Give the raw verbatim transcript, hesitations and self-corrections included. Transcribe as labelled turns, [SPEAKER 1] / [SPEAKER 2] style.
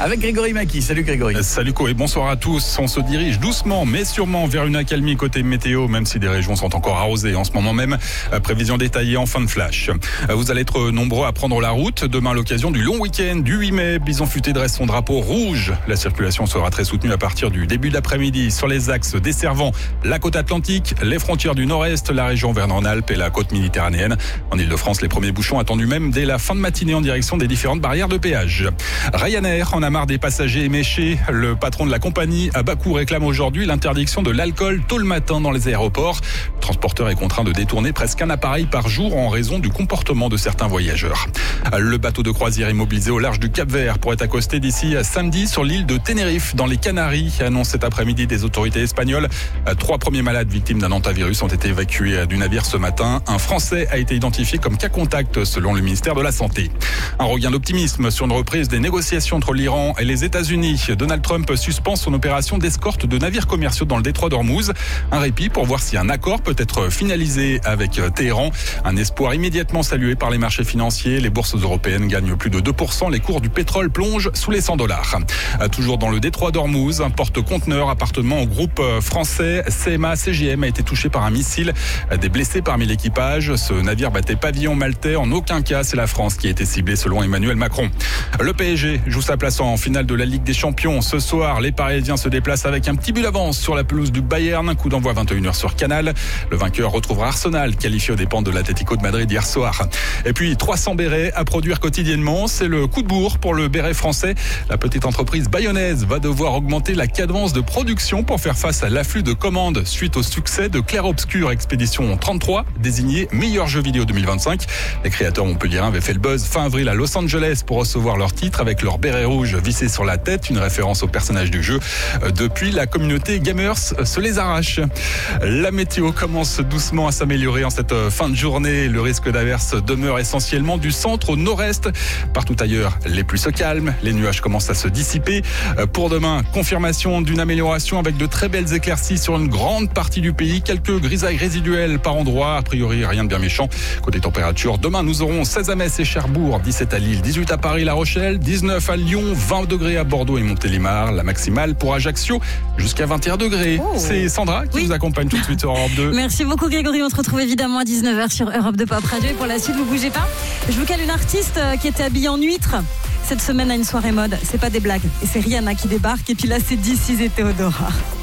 [SPEAKER 1] avec Grégory Maki. Salut Grégory.
[SPEAKER 2] Salut Co et bonsoir à tous. On se dirige doucement mais sûrement vers une accalmie côté météo, même si des régions sont encore arrosées en ce moment même. Prévision détaillée en fin de flash. Vous allez être nombreux à prendre la route. Demain, à l'occasion du long week-end du huit mai, Bison Futé dresse son drapeau rouge. La circulation sera très soutenue à partir du début d'après-midi sur les axes desservant la côte atlantique, les frontières du nord-est, la région Vernon-Alpes et la côte méditerranéenne. En Ile-de-France, les premiers bouchons attendus même dès la fin de matinée en direction des différentes barrières de péage. Ryanair en a marre des passagers éméchés. Le patron de la compagnie à bas coût réclame aujourd'hui l'interdiction de l'alcool tôt le matin dans les aéroports. Le transporteur est contraint de détourner presque un appareil par jour en raison du comportement de certains voyageurs. Le bateau de croisière immobilisé au large du Cap-Vert pourrait accoster d'ici samedi sur l'île de Tenerife dans les Canaries, annonce cet après-midi des autorités espagnoles. Trois premiers malades victimes d'un hantavirus ont été évacués du navire ce matin. Un Français a été identifié comme cas contact selon le ministère de la Santé. Un regain d'optimisme sur une reprise des négociations entre l'Iran et les États-Unis. Donald Trump suspend son opération d'escorte de navires commerciaux dans le détroit d'Ormuz. Un répit pour voir si un accord peut être finalisé avec Téhéran. Un espoir immédiatement salué par les marchés financiers. Les bourses européennes gagnent plus de deux pour cent. Les cours du pétrole plongent sous les cent dollars. Toujours dans le détroit d'Ormuz, un porte-conteneur appartenant au groupe français C M A C G M a été touché par un missile. Des blessés parmi l'équipage. Ce navire battait pavillon maltais. En aucun cas, c'est la France qui a été ciblée selon Emmanuel Macron. Le P S G joue sa place en finale de la Ligue des Champions. Ce soir, les Parisiens se déplacent avec un petit but d'avance sur la pelouse du Bayern. Un coup d'envoi vingt et une heures sur Canal. Le vainqueur retrouvera Arsenal, qualifié aux dépens de l'Atlético de Madrid hier soir. Et puis, trois cents bérets à produire quotidiennement. C'est le coup de bourre pour le béret français. La petite entreprise bayonnaise va devoir augmenter la cadence de production pour faire face à l'afflux de commandes suite au succès de Clair Obscur Expédition trente-trois, désigné meilleur jeu vidéo deux mille vingt-cinq. Les créateurs montpelliérains avaient fait le buzz fin avril à Los Angeles pour recevoir leur titre avec leur béret rouge vissé sur la tête, une référence au personnage du jeu. Depuis, la communauté gamers se les arrache. La météo commence doucement à s'améliorer en cette fin de journée. Le risque d'averse demeure essentiellement du centre au nord-est. Partout ailleurs, les pluies se calment. Les nuages commencent à se dissiper. Pour demain, confirmation d'une amélioration avec de très belles éclaircies sur une grande partie du pays. Quelques grisailles résiduelles par endroits. A priori, rien de bien méchant. Côté température, demain, nous aurons seize à Metz et Cherbourg, dix-sept à Lille, dix-huit à Paris, La Rochelle, dix-neuf à Lyon, vingt degrés à Bordeaux et Montélimar. La maximale pour Ajaccio, jusqu'à vingt et un degrés. Oh. C'est Sandra qui oui. vous accompagne tout de suite sur Europe deux.
[SPEAKER 3] Merci beaucoup Grégory. On se retrouve évidemment à dix-neuf heures sur Europe deux Pop Radio. Et pour la suite, vous bougez pas. Je vous cale une artiste qui était habillée en huître cette semaine à une soirée mode. C'est pas des blagues. Et c'est Rihanna qui débarque. Et puis là, c'est This Is et Theodora.